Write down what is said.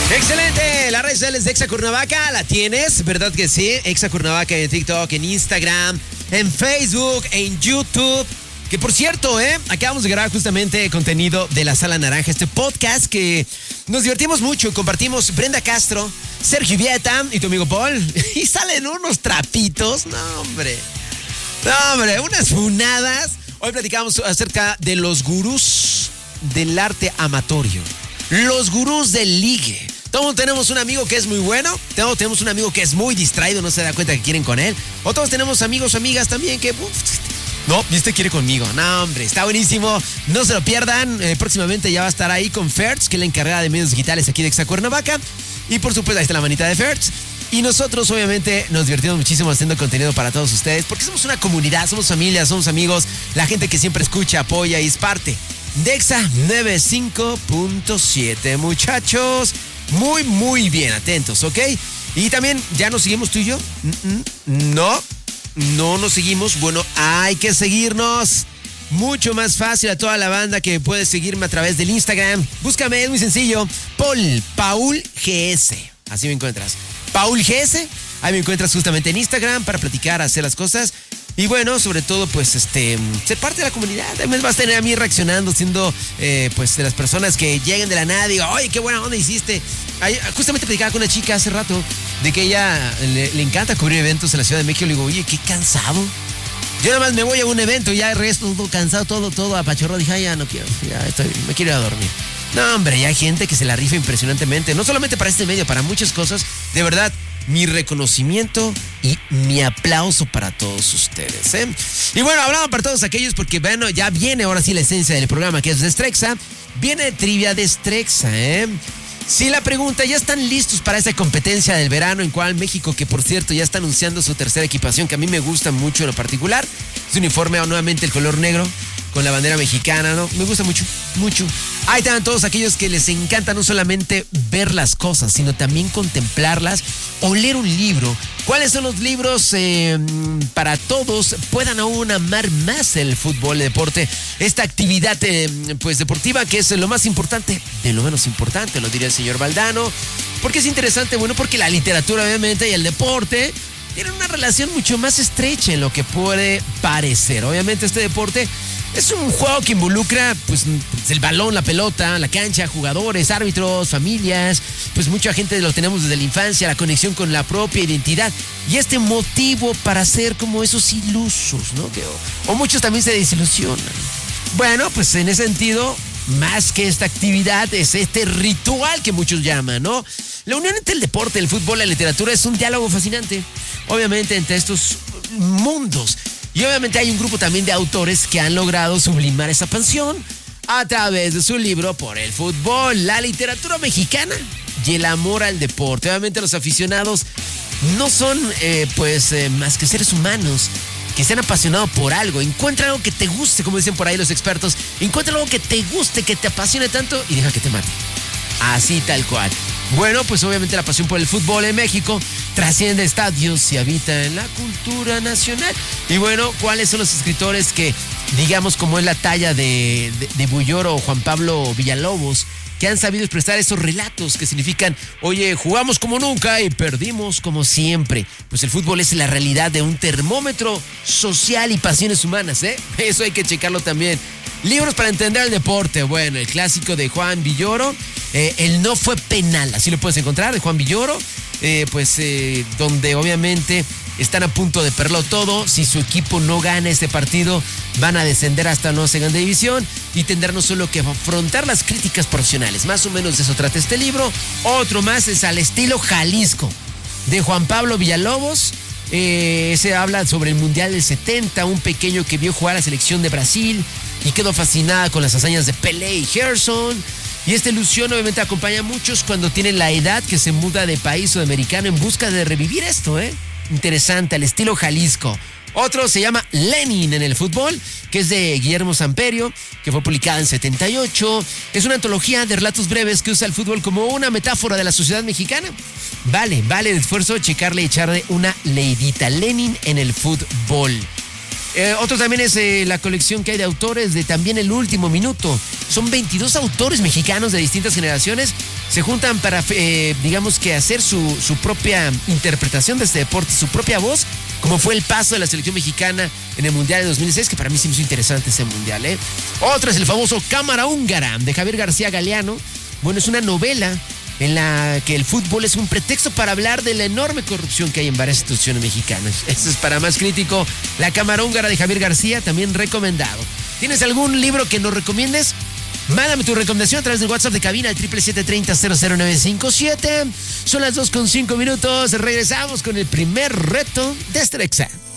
Excelente, las redes sociales de Exa Cuernavaca, ¿la tienes? ¿Verdad que sí? Exa Cuernavaca en TikTok, en Instagram, en Facebook, en YouTube. Que por cierto, acabamos de grabar justamente contenido de La Sala Naranja, este podcast que nos divertimos mucho, compartimos Brenda Castro, Sergio Vieta y tu amigo Paul. Y salen unos trapitos, no hombre, unas funadas. Hoy platicamos acerca de los gurús del arte amatorio, los gurús del ligue. Todos tenemos un amigo que es muy bueno, todos tenemos un amigo que es muy distraído, no se da cuenta que quieren con él, o todos tenemos amigos o amigas también que... no, y este quiere conmigo. No, hombre, está buenísimo. No se lo pierdan. Próximamente ya va a estar ahí con Fertz, que es la encargada de medios digitales aquí de Exa Cuernavaca. Y por supuesto, ahí está la manita de Fertz. Y nosotros, obviamente, nos divertimos muchísimo haciendo contenido para todos ustedes, porque somos una comunidad, somos familia, somos amigos, la gente que siempre escucha, apoya y es parte de Exa 95.7. Muchachos, muy, muy bien, atentos, ¿ok? Y también, ¿ya nos seguimos tú y yo? No nos seguimos. Bueno, hay que seguirnos. Mucho más fácil a toda la banda que puede seguirme a través del Instagram. Búscame, es muy sencillo. Paul GS. Así me encuentras. Paul GS. Ahí me encuentras justamente en Instagram para platicar, hacer las cosas. Y bueno, sobre todo, pues, ser parte de la comunidad. También vas a tener a mí reaccionando, siendo, pues, de las personas que lleguen de la nada y digo, oye, qué buena onda hiciste. Justamente platicaba con una chica hace rato de que ella le encanta cubrir eventos en la Ciudad de México. Le digo, oye, qué cansado. Yo nada más me voy a un evento y ya el resto todo cansado, todo apachorrado. Dije, ay, ya no quiero, me quiero ir a dormir. No, hombre, ya hay gente que se la rifa impresionantemente. No solamente para este medio, para muchas cosas. De verdad, mi reconocimiento y mi aplauso para todos ustedes, ¿eh? Y bueno, hablamos para todos aquellos porque, bueno, ya viene ahora sí la esencia del programa, que es de Strexa. Viene trivia de Strexa, ¿eh? Sí, la pregunta, ¿ya están listos para esa competencia del verano en cual México, que por cierto ya está anunciando su tercera equipación, que a mí me gusta mucho en lo particular? Es uniforme nuevamente el color negro con la bandera mexicana, ¿no? Me gusta mucho, mucho. Ahí están todos aquellos que les encanta no solamente ver las cosas, sino también contemplarlas o leer un libro. ¿Cuáles son los libros para todos puedan aún amar más el fútbol, el deporte, esta actividad pues deportiva que es lo más importante de lo menos importante, lo diría el señor Valdano? ¿Por qué es interesante? Bueno, porque la literatura obviamente y el deporte tienen una relación mucho más estrecha en lo que puede parecer. Obviamente este deporte es un juego que involucra pues el balón, la pelota, la cancha, jugadores, árbitros, familias, pues mucha gente lo tenemos desde la infancia, la conexión con la propia identidad y este motivo para ser como esos ilusos, ¿no? O muchos también se desilusionan. Bueno, pues en ese sentido, más que esta actividad, es este ritual que muchos llaman, ¿no? La unión entre el deporte, el fútbol, la literatura es un diálogo fascinante, obviamente entre estos mundos. Y obviamente hay un grupo también de autores que han logrado sublimar esa pasión a través de su libro por el fútbol, la literatura mexicana y el amor al deporte. Obviamente los aficionados no son más que seres humanos que se han apasionado por algo. Encuentra algo que te guste, como dicen por ahí los expertos. Encuentra algo que te guste, que te apasione tanto y deja que te mate. Así tal cual. Bueno, pues obviamente la pasión por el fútbol en México trasciende estadios y habita en la cultura nacional. Y bueno, ¿cuáles son los escritores que, digamos, como es la talla de Villoro o Juan Pablo Villalobos, que han sabido expresar esos relatos que significan, oye, jugamos como nunca y perdimos como siempre? Pues el fútbol es la realidad de un termómetro social y pasiones humanas, ¿eh? Eso hay que checarlo también. Libros para entender el deporte. Bueno, el clásico de Juan Villoro, el No Fue Penal, así lo puedes encontrar, de Juan Villoro, donde obviamente están a punto de perderlo todo. Si su equipo no gana este partido, van a descender hasta la segunda división y tendrán no solo que afrontar las críticas profesionales. Más o menos de eso trata este libro. Otro más es Al Estilo Jalisco, de Juan Pablo Villalobos. Se habla sobre el Mundial del 70, un pequeño que vio jugar a la selección de Brasil y quedó fascinada con las hazañas de Pelé y Gerson. Y esta ilusión obviamente acompaña a muchos cuando tienen la edad que se muda de país sudamericano en busca de revivir esto, ¿eh? Interesante, Al Estilo Jalisco. Otro se llama Lenin en el fútbol, que es de Guillermo Samperio, que fue publicada en 78. Es una antología de relatos breves que usa el fútbol como una metáfora de la sociedad mexicana. Vale el esfuerzo checarle y echarle una leidita. Lenin en el fútbol. Otro también es la colección que hay de autores de También el Último Minuto. Son 22 autores mexicanos de distintas generaciones. Se juntan para, digamos que hacer su propia interpretación de este deporte, su propia voz, como fue el paso de la selección mexicana en el Mundial de 2006, que para mí sí me hizo interesante ese Mundial, ¿eh? Otro es el famoso Cámara Húngara, de Javier García Galeano. Bueno, es una novela en la que el fútbol es un pretexto para hablar de la enorme corrupción que hay en varias instituciones mexicanas. Eso es para más crítico. La Cámara Húngara de Javier García, también recomendado. ¿Tienes algún libro que nos recomiendes? Mándame tu recomendación a través del WhatsApp de cabina al 777-30-00957. Son las 2:05. Regresamos con el primer reto de Strexa.